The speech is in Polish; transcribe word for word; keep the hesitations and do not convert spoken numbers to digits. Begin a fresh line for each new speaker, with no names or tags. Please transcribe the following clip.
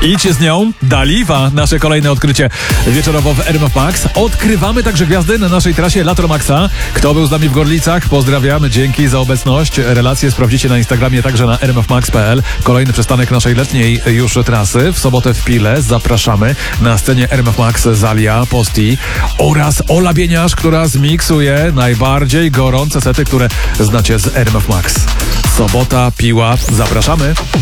Idźcie z nią, Daliwa, nasze kolejne odkrycie wieczorowo w R M F Max. Odkrywamy także gwiazdy na naszej trasie Lato Maxa. Kto był z nami w Gorlicach? Pozdrawiamy, dzięki za obecność. Relacje sprawdzicie na Instagramie, także na r m f max kropka p l. Kolejny przystanek naszej letniej już trasy. W sobotę w Pile zapraszamy na scenie R M F Max Zalia, Posti oraz Ola Bieniasz, która zmiksuje najbardziej gorące sety, które znacie z R M F Max. Sobota, Piła, zapraszamy.